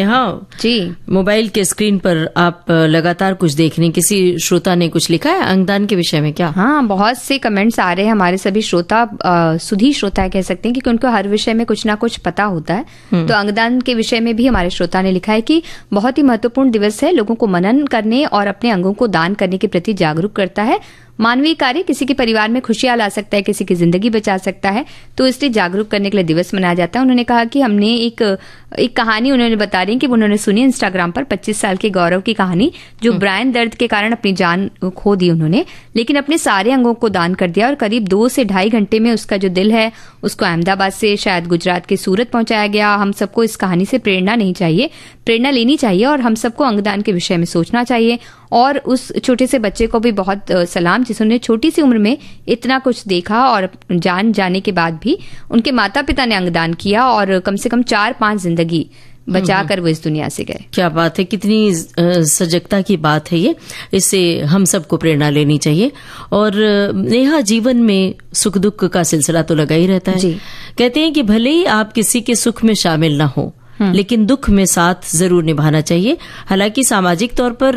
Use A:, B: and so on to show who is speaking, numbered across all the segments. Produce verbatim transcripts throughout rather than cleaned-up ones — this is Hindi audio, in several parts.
A: नेहा
B: जी,
A: मोबाइल के स्क्रीन पर आप लगातार कुछ देख रहे हैं, किसी श्रोता ने कुछ लिखा है अंगदान के विषय में क्या?
B: हाँ, बहुत से कमेंट्स आ रहे हैं। हमारे सभी श्रोता सुधी श्रोता कह सकते हैं क्योंकि उनको हर विषय में कुछ ना कुछ पता होता है। तो अंगदान के विषय में भी हमारे श्रोता ने लिखा है कि बहुत ही महत्वपूर्ण दिवस है, लोगों को मनन करने और अपने अंगों को दान करने के प्रति जागरूक करता है। मानवीय कार्य किसी के परिवार में खुशियां ला सकता है, किसी की जिंदगी बचा सकता है, तो इसलिए जागरूक करने के लिए दिवस मनाया जाता है। उन्होंने कहा कि हमने एक एक कहानी उन्होंने बता रही कि उन्होंने सुनी इंस्टाग्राम पर पच्चीस साल के गौरव की कहानी, जो ब्रायन दर्द के कारण अपनी जान खो दी उन्होंने, लेकिन अपने सारे अंगों को दान कर दिया और करीब दो से ढाई घंटे में उसका जो दिल है उसको अहमदाबाद से शायद गुजरात के सूरत पहुंचाया गया। हम सबको इस कहानी से प्रेरणा नहीं चाहिए, प्रेरणा लेनी चाहिए और हम सबको अंगदान के विषय में सोचना चाहिए। और उस छोटे से बच्चे को भी बहुत सलाम जिसने छोटी सी उम्र में इतना कुछ देखा और जान जाने के बाद भी उनके माता पिता ने अंगदान किया और कम से कम चार पांच जिंदगी बचाकर वो इस दुनिया से गए।
A: क्या बात है, कितनी सजगता की बात है ये, इससे हम सबको प्रेरणा लेनी चाहिए। और नेहा, जीवन में सुख दुख का सिलसिला तो लगा ही रहता है जी। कहते हैं कि भले ही आप किसी के सुख में शामिल ना हो लेकिन दुख में साथ जरूर निभाना चाहिए। हालांकि सामाजिक तौर पर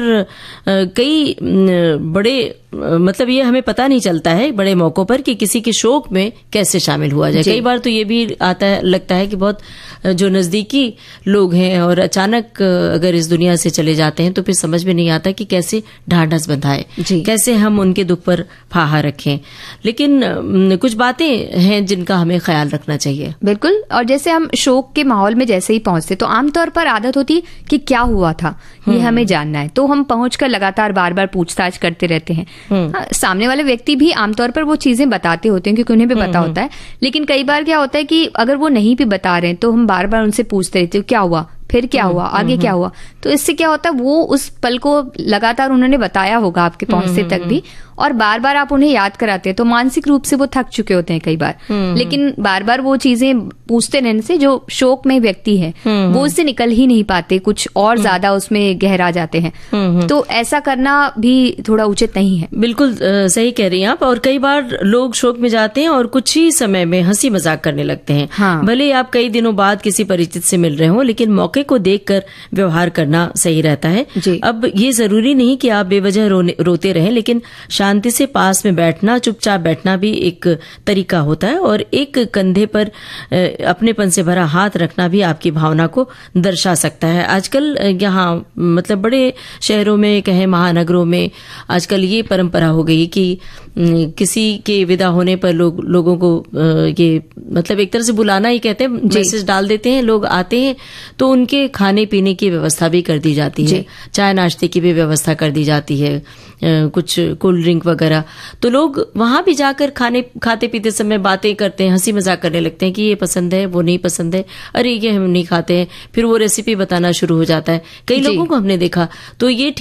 A: कई बड़े मतलब ये हमें पता नहीं चलता है बड़े मौकों पर कि किसी के शोक में कैसे शामिल हुआ जाए। कई बार तो ये भी आता है, लगता है कि बहुत जो नजदीकी लोग हैं और अचानक अगर इस दुनिया से चले जाते हैं तो फिर समझ में नहीं आता कि कैसे ढांढस बंधाए, कैसे हम उनके दुख पर फाहा रखें। लेकिन कुछ बातें हैं जिनका हमें ख्याल रखना चाहिए।
B: बिल्कुल। और जैसे हम शोक के माहौल में जैसे ही पहुंचते तो आमतौर पर आदत होती कि क्या हुआ था ये हमें जानना है, तो हम पहुंचकर लगातार बार बार पूछताछ करते रहते हैं। हाँ, सामने वाले व्यक्ति भी आमतौर पर वो चीजें बताते होते हैं क्योंकि उन्हें भी पता होता है, लेकिन कई बार क्या होता है कि अगर वो नहीं भी बता रहे हैं तो हम बार बार उनसे पूछते रहते हैं क्या हुआ, फिर क्या हुआ, आगे क्या हुआ। तो इससे क्या होता है, वो उस पल को लगातार उन्होंने बताया होगा आपके पहुंचते तक भी, और बार बार आप उन्हें याद कराते हैं तो मानसिक रूप से वो थक चुके होते हैं कई बार। लेकिन बार बार वो चीजें पूछते रहने से जो शोक में व्यक्ति है वो उससे निकल ही नहीं पाते, कुछ और ज्यादा उसमें गहरा जाते हैं। तो ऐसा करना भी थोड़ा उचित नहीं है।
A: बिल्कुल सही कह रही हैं आप। और कई बार लोग शोक में जाते हैं और कुछ ही समय में हंसी मजाक करने लगते हैं। हाँ। भले आप कई दिनों बाद किसी परिचित से मिल रहे हो लेकिन मौके को देखकर व्यवहार करना सही रहता है। अब ये जरूरी नहीं कि आप बेवजह रोते रहें, लेकिन शांति से पास में बैठना, चुपचाप बैठना भी एक तरीका होता है। और एक कंधे पर अपनेपन से भरा हाथ रखना भी आपकी भावना को दर्शा सकता है। आजकल यहाँ मतलब बड़े शहरों में कहें महानगरों में आजकल ये परंपरा हो गई कि किसी के विदा होने पर लोग लोगों को ये मतलब एक तरह से बुलाना ही कहते हैं, मैसेज डाल देते हैं, लोग आते हैं तो उनके खाने पीने की व्यवस्था भी कर दी जाती है, चाय नाश्ते की भी व्यवस्था कर दी जाती है, कुछ कोल्ड ड्रिंक वगैरह। तो लोग वहां भी जाकर खाने खाते पीते समय बातें करते हैं, हंसी मजाक करने लगते हैं कि ये पसंद है, वो नहीं पसंद है, अरे ये हम नहीं खाते हैं, फिर वो रेसिपी बताना शुरू हो जाता है। कई लोगों को हमने देखा। तो ये